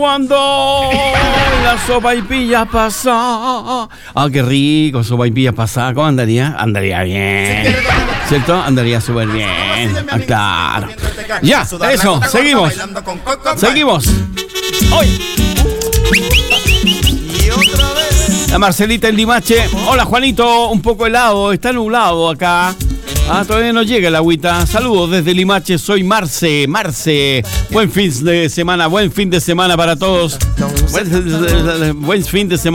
Cuando la sopaipilla pasa. Ah, qué rico, sopaipilla pasa. ¿Cómo andaría? Andaría bien. ¿Cierto? Andaría súper bien. Ah, claro. Ya, eso, seguimos. Seguimos. Hoy. La Marcelita en Limache. Hola, Juanito. Un poco helado. Está nublado acá. Ah, todavía no llega el agüita. Saludos desde Limache, soy Marce. Buen fin de semana para todos. Buen fin de semana.